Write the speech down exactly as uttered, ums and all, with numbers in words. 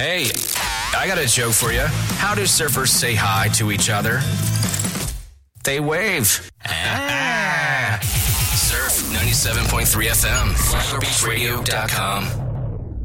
Hey, I got a joke for you. How do surfers say hi to each other? They wave. Ah. Surf ninety-seven point three F M. Flagler Beach Radio dot com.